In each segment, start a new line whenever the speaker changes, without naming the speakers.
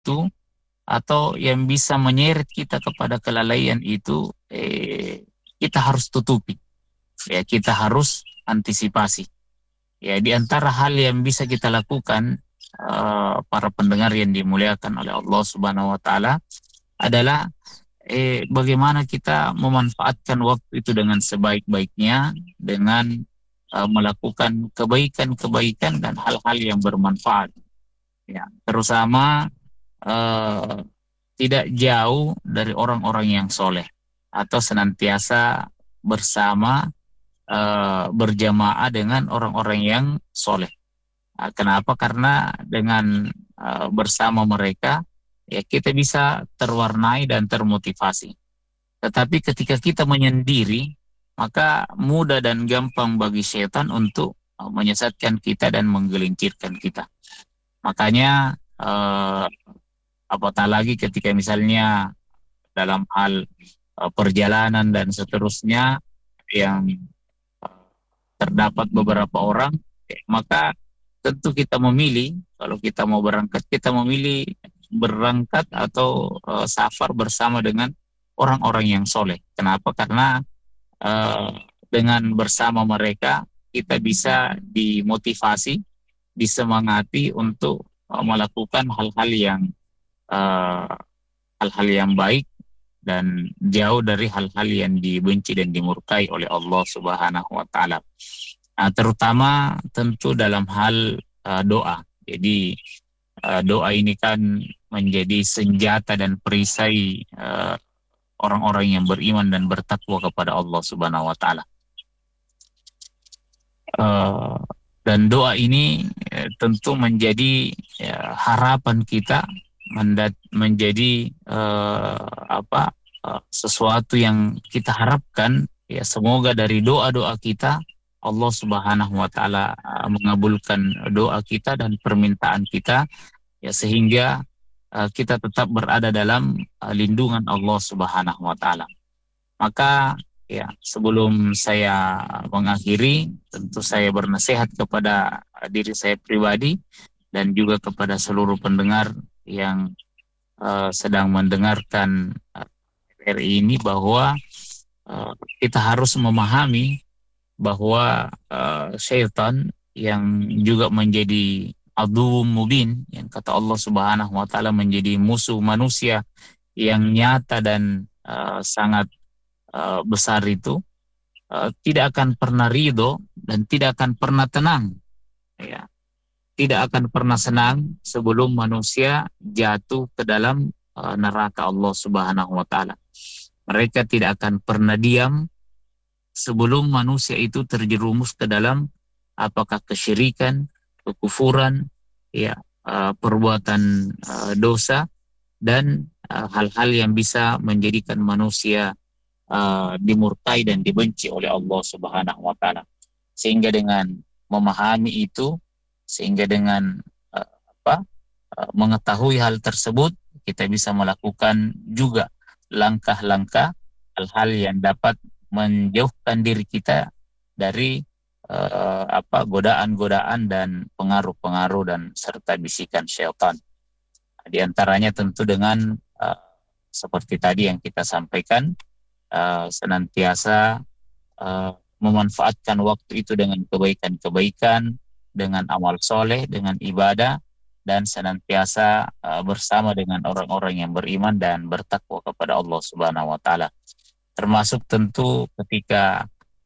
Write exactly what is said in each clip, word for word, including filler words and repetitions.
itu atau yang bisa menyeret kita kepada kelalaian itu, eh, kita harus tutupi. Ya, kita harus antisipasi. Ya, di antara hal yang bisa kita lakukan, eh, para pendengar yang dimuliakan oleh Allah Subhanahu wa taala, adalah eh, bagaimana kita memanfaatkan waktu itu dengan sebaik-baiknya dengan eh, melakukan kebaikan-kebaikan dan hal-hal yang bermanfaat. Ya, terutama eh, tidak jauh dari orang-orang yang soleh atau senantiasa bersama, eh, berjamaah dengan orang-orang yang soleh. Ah, Kenapa? Karena dengan eh, bersama mereka, ya kita bisa terwarnai dan termotivasi. Tetapi ketika kita menyendiri, maka mudah dan gampang bagi setan untuk eh, menyesatkan kita dan menggelincirkan kita. Makanya eh, apatah lagi ketika misalnya dalam hal eh, perjalanan dan seterusnya yang terdapat beberapa orang, eh, maka tentu kita memilih, kalau kita mau berangkat, kita memilih berangkat atau eh, safar bersama dengan orang-orang yang soleh. Kenapa? Karena eh, dengan bersama mereka kita bisa dimotivasi, disemangati untuk eh, melakukan hal-hal yang eh, hal-hal yang baik dan jauh dari hal-hal yang dibenci dan dimurkai oleh Allah Subhanahu wa taala. Nah, terutama tentu dalam hal uh, doa. Jadi uh, doa ini kan menjadi senjata dan perisai uh, orang-orang yang beriman dan bertakwa kepada Allah Subhanahu wa taala. Uh, dan doa ini eh, tentu menjadi ya, harapan kita, mendat, menjadi uh, apa uh, sesuatu yang kita harapkan, ya semoga dari doa-doa kita Allah Subhanahu wa taala uh, mengabulkan doa kita dan permintaan kita, ya sehingga uh, kita tetap berada dalam uh, lindungan Allah Subhanahu wa taala. Maka ya, sebelum saya mengakhiri, tentu saya bernasihat kepada diri saya pribadi dan juga kepada seluruh pendengar yang uh, sedang mendengarkan uh, R I ini, bahwa uh, kita harus memahami bahwa uh, syaitan yang juga menjadi adu mubin, yang kata Allah Subhanahu wa taala menjadi musuh manusia yang nyata dan uh, sangat uh, besar itu, uh, tidak akan pernah ridho dan tidak akan pernah tenang, ya. Tidak akan pernah senang sebelum manusia jatuh ke dalam uh, neraka Allah Subhanahu wa taala. Mereka tidak akan pernah diam sebelum manusia itu terjerumus ke dalam apakah kesyirikan, kekufuran, ya, uh, perbuatan uh, dosa dan uh, hal-hal yang bisa menjadikan manusia uh, dimurkai dan dibenci oleh Allah Subhanahu wa taala. Sehingga dengan memahami itu, sehingga dengan uh, apa uh, mengetahui hal tersebut, kita bisa melakukan juga langkah-langkah hal-hal yang dapat menjauhkan diri kita dari uh, apa godaan-godaan dan pengaruh-pengaruh dan serta bisikan syaitan. Di antaranya tentu dengan uh, seperti tadi yang kita sampaikan, uh, senantiasa uh, memanfaatkan waktu itu dengan kebaikan-kebaikan, dengan amal soleh, dengan ibadah, dan senantiasa uh, bersama dengan orang-orang yang beriman dan bertakwa kepada Allah Subhanahu wa taala. Termasuk tentu ketika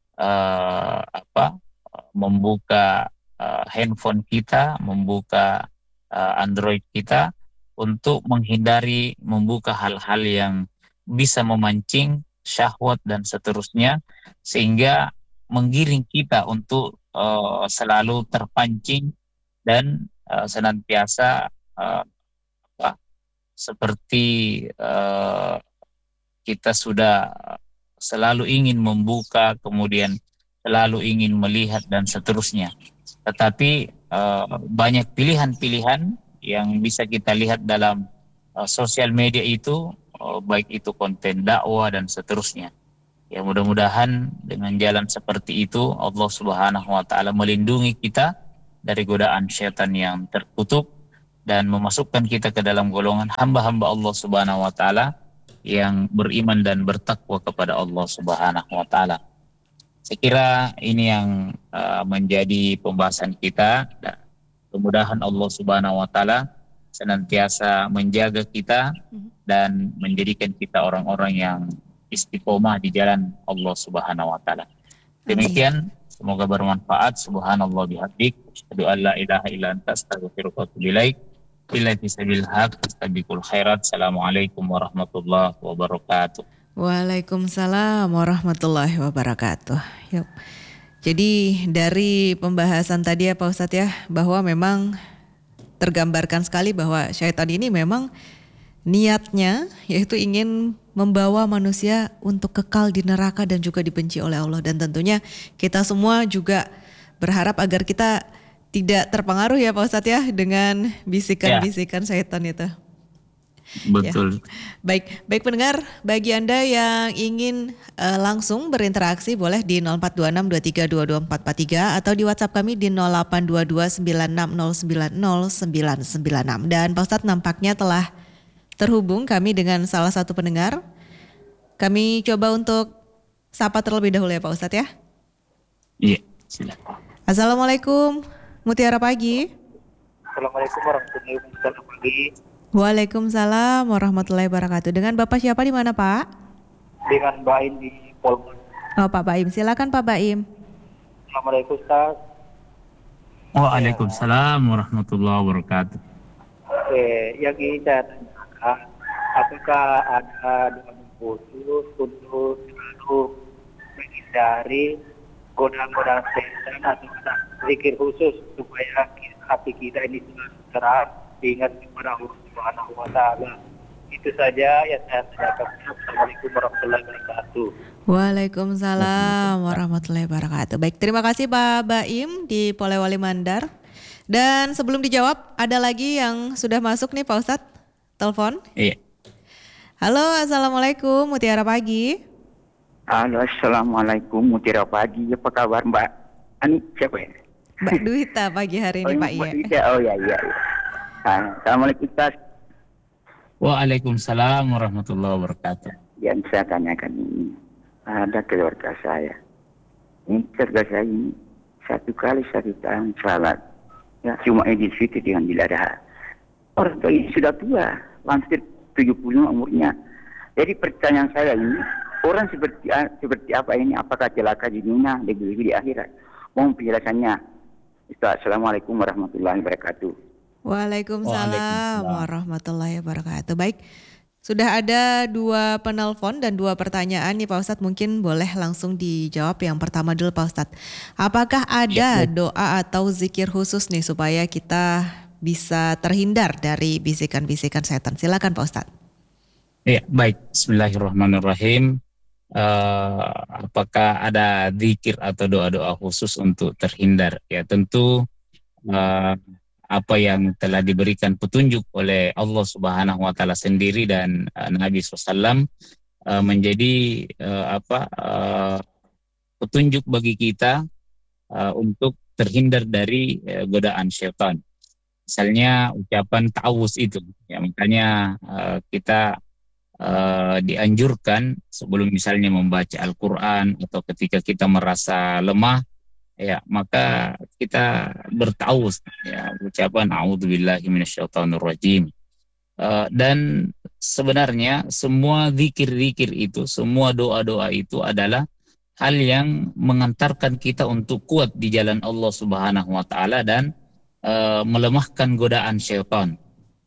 uh, apa membuka uh, handphone kita, membuka uh, Android kita, untuk menghindari membuka hal-hal yang bisa memancing syahwat dan seterusnya, sehingga menggiring kita untuk uh, selalu terpancing dan uh, senantiasa uh, apa, seperti uh, kita sudah selalu ingin membuka, kemudian selalu ingin melihat dan seterusnya. Tetapi uh, banyak pilihan-pilihan yang bisa kita lihat dalam uh, sosial media itu, uh, baik itu konten dakwah dan seterusnya. Ya, mudah-mudahan dengan jalan seperti itu Allah Subhanahu wa taala melindungi kita dari godaan syaitan yang terkutuk, dan memasukkan kita ke dalam golongan hamba-hamba Allah Subhanahu wa taala yang beriman dan bertakwa kepada Allah Subhanahu wa taala. Saya kira ini yang uh, menjadi pembahasan kita. Mudah-mudahan Allah Subhanahu wa taala senantiasa menjaga kita dan menjadikan kita orang-orang yang istiqomah di jalan Allah Subhanahu wa taala. Demikian, semoga bermanfaat. Subhanallah bihamdik, asyhadu an la ilaha illa anta, astaghfiruka wa atubu ilaik. Billahi fisabilil haq, astabiqul khairat. Assalamualaikum warahmatullahi wabarakatuh.
Waalaikumsalam warahmatullahi wabarakatuh. Yuk. Jadi dari pembahasan tadi ya Pak Ustadz ya, bahwa memang tergambarkan sekali bahwa syaitan ini memang niatnya yaitu ingin membawa manusia untuk kekal di neraka dan juga dibenci oleh Allah. Dan tentunya kita semua juga berharap agar kita tidak terpengaruh ya Pak Ustadz ya dengan bisikan-bisikan ya. Syaitan itu.
Betul.
Ya. Baik, baik pendengar, bagi Anda yang ingin uh, langsung berinteraksi boleh di nol empat dua enam dua tiga dua dua empat empat tiga atau di WhatsApp kami di nol delapan dua dua sembilan enam nol sembilan nol sembilan sembilan enam. Dan Pak Ustadz nampaknya telah terhubung kami dengan salah satu pendengar. Kami coba untuk sapa terlebih dahulu ya Pak Ustadz ya.
Iya, silakan.
Assalamualaikum, Mutiara Pagi.
Assalamualaikum warahmatullahi wabarakatuh.
Waalaikumsalam warahmatullahi wabarakatuh. Dengan Bapak siapa di mana Pak?
Dengan Baim di Polman.
Oh Pak Baim, silakan Pak Baim.
Assalamualaikum Ustaz.
Waalaikumsalam warahmatullahi wabarakatuh.
Eh, yang ingin saya tanyakan, apakah ada doa khusus untuk selalu menghindari godaan-godaan setan atau zikir khusus supaya hati kita ini selalu terang diingat kepada Allah Subhanahu wa taala. Itu saja yang saya tanyakan. Assalamualaikum warahmatullahi wabarakatuh.
Waalaikumsalam warahmatullahi wabarakatuh. Baik, terima kasih Pak Baim di Polewali Mandar. Dan sebelum dijawab, ada lagi yang sudah masuk nih Pak Ustadz, telepon.
Iya.
Halo, Assalamualaikum, Mutiara Pagi.
Halo, Assalamualaikum, Mutiara Pagi. Apa kabar Mbak? Ani siapa ya?
Mbak Duita pagi hari ini
oh,
Pak
Mbak
Iya.
Duita. Oh ya, iya. Ya. Assalamualaikum Ustaz.
Waalaikumsalam warahmatullahi wabarakatuh.
Yang saya tanyakan ini, ada keluarga saya. Ini keluarga saya ini satu kali satu tahun salat. Ya, cuma Idul Fitri dengan Idul Adha. Orang tua ini sudah tua, hampir tujuh puluh lima umurnya. Jadi pertanyaan saya ini, orang seperti seperti apa ini? Apakah celaka di dunia, lebih di akhirat? Mohon penjelasannya. Ustaz, Assalamualaikum warahmatullahi wabarakatuh.
Waalaikumsalam,
Waalaikumsalam
warahmatullahi wabarakatuh. Baik, sudah ada dua penelpon dan dua pertanyaan nih Pak Ustadz. Mungkin boleh langsung dijawab. Yang pertama dulu Pak Ustadz. Apakah ada ya, doa atau zikir khusus nih supaya kita bisa terhindar dari bisikan-bisikan setan? Silakan Pak Ustadz.
Ya, baik. Bismillahirrahmanirrahim. Uh, apakah ada zikir atau doa-doa khusus untuk terhindar? Ya tentu uh, apa yang telah diberikan petunjuk oleh Allah Subhanahu wa taala sendiri dan uh, Nabi shallallahu alaihi wasallam uh, menjadi uh, apa uh, petunjuk bagi kita uh, untuk terhindar dari uh, godaan syaitan. Misalnya ucapan ta'awuz itu, ya makanya uh, kita uh, dianjurkan sebelum misalnya membaca Al-Quran atau ketika kita merasa lemah, ya maka kita bertawuz, ya ucapan a'udzubillahi minasyaitonirrajim. Uh, dan sebenarnya semua zikir-zikir itu, semua doa-doa itu adalah hal yang mengantarkan kita untuk kuat di jalan Allah Subhanahu wa taala dan uh, melemahkan godaan syaitan.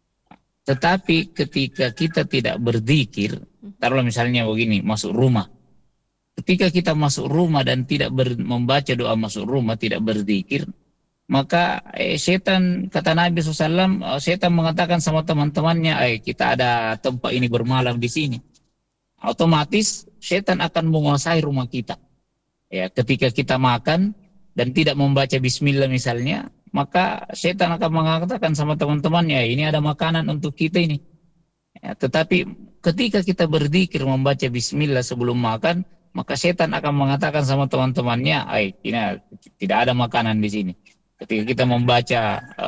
Tetapi ketika kita tidak berzikir, taruhlah misalnya begini, masuk rumah. Ketika kita masuk rumah dan tidak ber, membaca doa masuk rumah, tidak berzikir, maka eh, setan, kata Nabi shallallahu alaihi wasallam, setan mengatakan sama teman-temannya, eh, kita ada tempat ini bermalam di sini. Otomatis setan akan menguasai rumah kita. Ya, ketika kita makan dan tidak membaca bismillah misalnya, maka setan akan mengatakan sama teman-temannya, ini ada makanan untuk kita ini. Ya, tetapi ketika kita berzikir membaca bismillah sebelum makan, maka setan akan mengatakan sama teman-temannya, "Ai, ini tidak ada makanan di sini." Ketika kita membaca uh,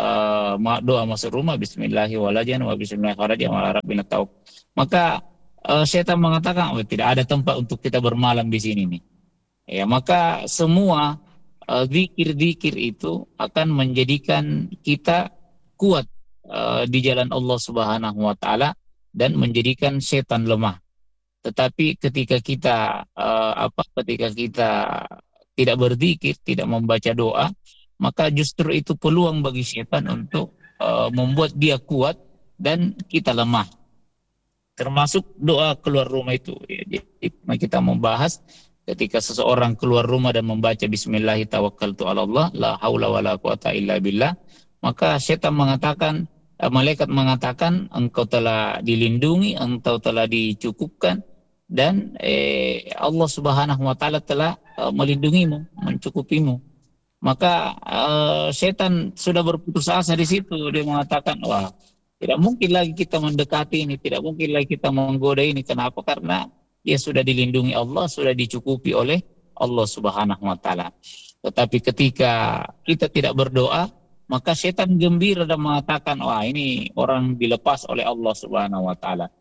uh, doa masuk rumah, bismillahirrahmanirrahim wa bismillahirrahmanirrahim wa rabbina tauq. Maka uh, setan mengatakan, oh, tidak ada tempat untuk kita bermalam di sini nih. Ya, maka semua uh, zikir-zikir itu akan menjadikan kita kuat uh, di jalan Allah Subhanahu wa taala dan menjadikan setan lemah. Tetapi ketika kita uh, apa ketika kita tidak berzikir, tidak membaca doa, maka justru itu peluang bagi setan untuk uh, membuat dia kuat dan kita lemah. Termasuk doa keluar rumah itu. Ya, jadi kita membahas ketika seseorang keluar rumah dan membaca bismillah tawakkaltu 'ala Allah la haula wala quwata illa billah, maka setan mengatakan, uh, malaikat mengatakan engkau telah dilindungi, engkau telah dicukupkan, dan eh, Allah Subhanahu wa taala telah uh, melindungimu, mencukupimu. Maka uh, setan sudah berputus asa di situ. Dia mengatakan, wah, tidak mungkin lagi kita mendekati ini, tidak mungkin lagi kita menggoda ini. Kenapa? Karena dia sudah dilindungi Allah, sudah dicukupi oleh Allah Subhanahu wa taala. Tetapi ketika kita tidak berdoa, maka setan gembira dan mengatakan, wah, ini orang dilepas oleh Allah Subhanahu wa taala.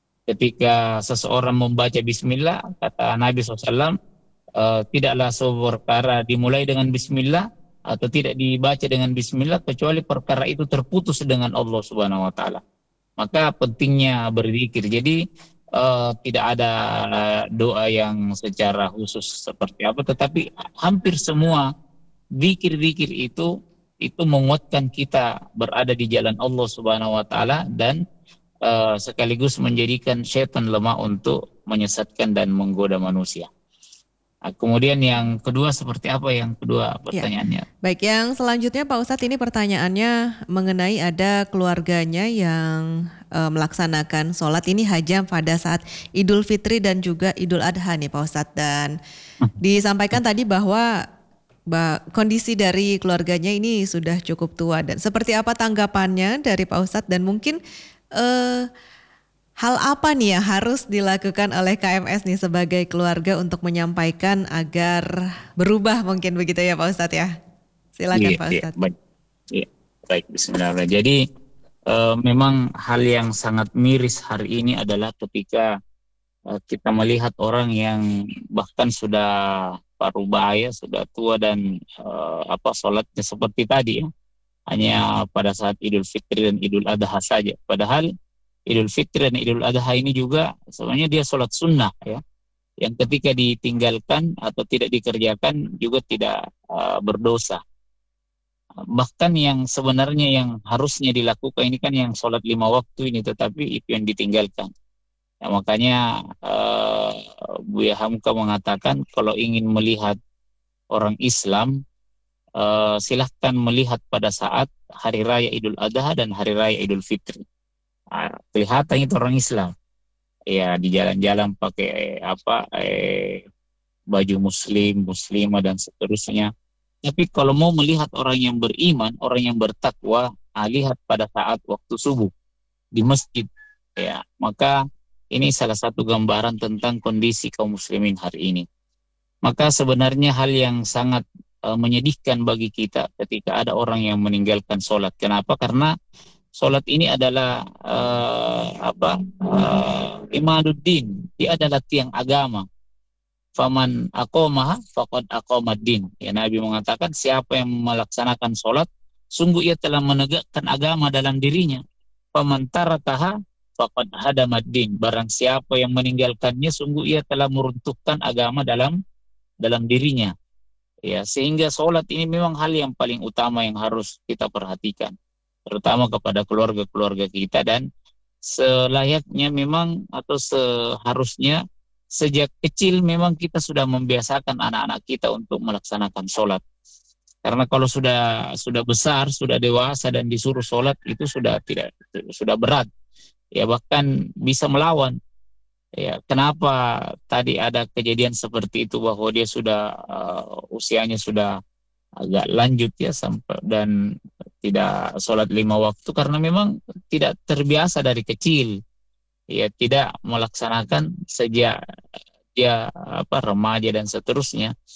Ketika seseorang membaca bismillah, kata Nabi shallallahu alaihi wasallam, uh, tidaklah sebuah perkara dimulai dengan bismillah atau tidak dibaca dengan bismillah kecuali perkara itu terputus dengan Allah Subhanahu wa taala. Maka pentingnya berzikir. Jadi uh, tidak ada doa yang secara khusus seperti apa, tetapi hampir semua zikir-zikir itu itu menguatkan kita berada di jalan Allah Subhanahu wa taala dan Uh, sekaligus menjadikan setan lemah untuk menyesatkan dan menggoda manusia. Nah, kemudian yang kedua seperti apa yang kedua pertanyaannya?
Ya. Baik, yang selanjutnya Pak Ustadz, ini pertanyaannya mengenai ada keluarganya yang uh, melaksanakan sholat ini hajam pada saat Idul Fitri dan juga Idul Adha nih Pak Ustadz, dan disampaikan tadi bahwa bah, kondisi dari keluarganya ini sudah cukup tua, dan seperti apa tanggapannya dari Pak Ustadz, dan mungkin Uh, hal apa nih yang harus dilakukan oleh K M S nih sebagai keluarga untuk menyampaikan agar berubah mungkin begitu ya Pak Ustadz ya? Silakan
Iya,
Pak
iya,
Ustadz.
baik, iya, baik, bismillahirrahmanirrahim. Jadi uh, memang hal yang sangat miris hari ini adalah ketika uh, kita melihat orang yang bahkan sudah paruh baya, sudah tua dan uh, apa sholatnya seperti tadi ya. Hanya pada saat Idul Fitri dan Idul Adha saja. Padahal Idul Fitri dan Idul Adha ini juga sebenarnya dia sholat sunnah ya, yang ketika ditinggalkan atau tidak dikerjakan juga tidak uh, berdosa. Bahkan yang sebenarnya yang harusnya dilakukan ini kan yang sholat lima waktu ini, tetapi itu yang ditinggalkan. Ya, makanya uh, Buya Hamka mengatakan kalau ingin melihat orang Islam, Uh, silahkan melihat pada saat Hari Raya Idul Adha dan Hari Raya Idul Fitri. Nah, kelihatan itu orang Islam. Ya, di jalan-jalan pakai eh, apa eh, baju muslim, muslimah dan seterusnya. Tapi kalau mau melihat orang yang beriman, orang yang bertakwa, ah, lihat pada saat waktu subuh di masjid. Ya, maka ini salah satu gambaran tentang kondisi kaum muslimin hari ini. Maka sebenarnya hal yang sangat menyedihkan bagi kita ketika ada orang yang meninggalkan sholat. Kenapa? Karena sholat ini adalah uh, apa? Uh, imaduddin. Dia adalah tiang agama. Faman aqomaha faqad aqomaddin. Ya, Nabi mengatakan siapa yang melaksanakan sholat, sungguh ia telah menegakkan agama dalam dirinya. Faman tarakaha faqad hadamaddin. Barang siapa yang meninggalkannya, sungguh ia telah meruntuhkan agama dalam dalam dirinya. Ya, sehingga sholat ini memang hal yang paling utama yang harus kita perhatikan, terutama kepada keluarga-keluarga kita, dan selayaknya memang atau seharusnya sejak kecil memang kita sudah membiasakan anak-anak kita untuk melaksanakan sholat. Karena kalau sudah sudah besar, sudah dewasa dan disuruh sholat itu sudah tidak sudah berat, ya bahkan bisa melawan. Ya, kenapa tadi ada kejadian seperti itu bahwa dia sudah uh, usianya sudah agak lanjut ya sampai dan tidak sholat lima waktu karena memang tidak terbiasa dari kecil, ya tidak melaksanakan sejak dia apa remaja dan seterusnya.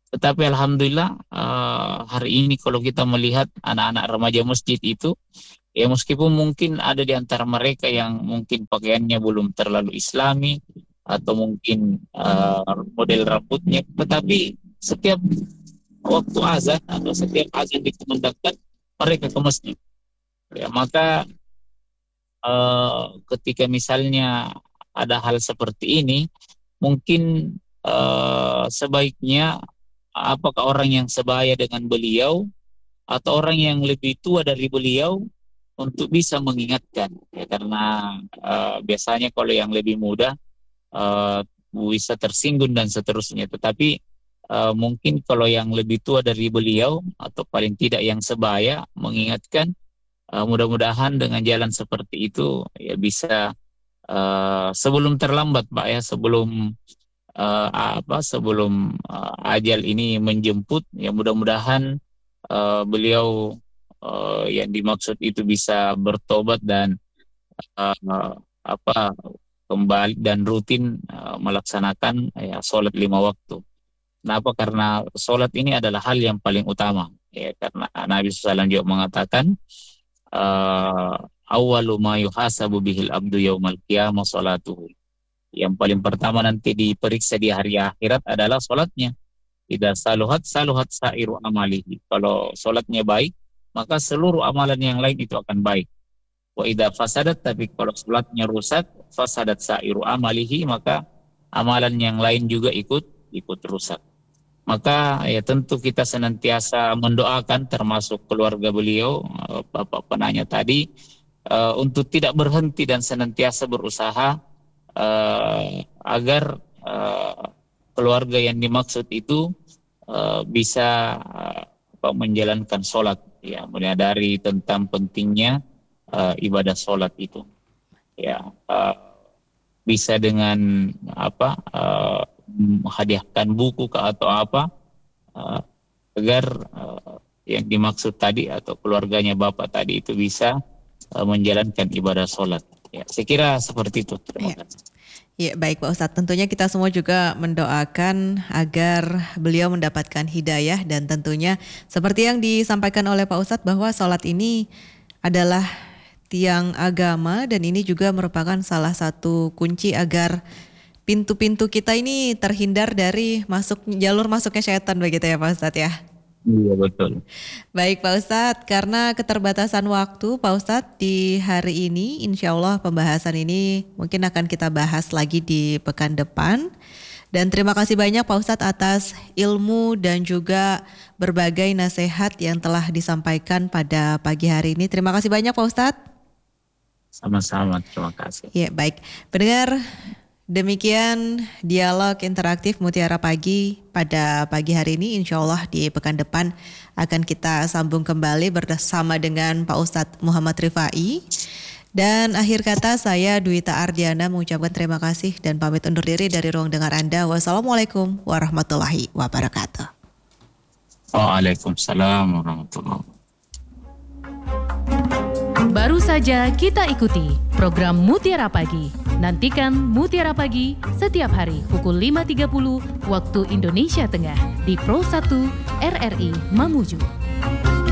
Tetapi alhamdulillah uh, hari ini kalau kita melihat anak-anak remaja masjid itu, ya meskipun mungkin ada di antara mereka yang mungkin pakaiannya belum terlalu islami atau mungkin uh, model rambutnya, tetapi setiap waktu azan atau setiap azan dikumandangkan mereka ke masjid. Ya, maka uh, ketika misalnya ada hal seperti ini, mungkin uh, sebaiknya apakah orang yang sebaya dengan beliau atau orang yang lebih tua dari beliau untuk bisa mengingatkan, ya, karena uh, biasanya kalau yang lebih muda uh, bisa tersinggung dan seterusnya, tetapi uh, mungkin kalau yang lebih tua dari beliau atau paling tidak yang sebaya mengingatkan, uh, mudah-mudahan dengan jalan seperti itu ya bisa uh, sebelum terlambat Pak ya, sebelum uh, apa sebelum uh, ajal ini menjemput, ya mudah-mudahan uh, beliau uh, yang dimaksud itu bisa bertobat dan uh, apa kembali dan rutin uh, melaksanakan ya sholat lima waktu. Kenapa? Karena sholat ini adalah hal yang paling utama, ya, karena Nabi shallallahu alaihi wasallam juga mengatakan uh, awwalu ma yuhasabu bihil abdu yaumal qiyamah sholatuhu. Yang paling pertama nanti diperiksa di hari akhirat adalah sholatnya. Idza saluhat saluhat sairu amalihi. Kalau sholatnya baik, maka seluruh amalan yang lain itu akan baik. Wa idza fasadat, tapi kalau sholatnya rusak, fasadat sairu amalihi, maka amalan yang lain juga ikut ikut rusak. Maka ya tentu kita senantiasa mendoakan, termasuk keluarga beliau, Bapak penanya tadi, uh, untuk tidak berhenti dan senantiasa berusaha Uh, agar uh, keluarga yang dimaksud itu uh, bisa uh, menjalankan sholat, ya, menyadari tentang pentingnya uh, ibadah sholat itu, ya, uh, bisa dengan apa uh, menghadiahkan buku ke atau apa uh, agar uh, yang dimaksud tadi atau keluarganya Bapak tadi itu bisa uh, menjalankan ibadah sholat. Ya, saya kira seperti itu. Terima
ya.
kasih.
Ya, baik Pak Ustadz. Tentunya kita semua juga mendoakan agar beliau mendapatkan hidayah, dan tentunya seperti yang disampaikan oleh Pak Ustadz bahwa sholat ini adalah tiang agama, dan ini juga merupakan salah satu kunci agar pintu-pintu kita ini terhindar dari masuk jalur masuknya syaitan, begitu ya Pak Ustadz ya.
Iya betul.
Baik Pak Ustadz, karena keterbatasan waktu Pak Ustadz di hari ini, insya Allah pembahasan ini mungkin akan kita bahas lagi di pekan depan. Dan terima kasih banyak Pak Ustadz atas ilmu dan juga berbagai nasihat yang telah disampaikan pada pagi hari ini. Terima kasih banyak Pak Ustadz.
Sama-sama, terima kasih.
Ya, baik. Pendengar, demikian dialog interaktif Mutiara Pagi pada pagi hari ini. Insya Allah di pekan depan akan kita sambung kembali bersama dengan Pak Ustadz Muhammad Rifai. Dan akhir kata saya Dwita Ardiana mengucapkan terima kasih dan pamit undur diri dari ruang dengar Anda. Wassalamualaikum warahmatullahi wabarakatuh.
Waalaikumsalam warahmatullahi wabarakatuh.
Baru saja kita ikuti program Mutiara Pagi. Nantikan Mutiara Pagi setiap hari pukul lima tiga puluh waktu Indonesia Tengah di Pro satu R R I Mamuju.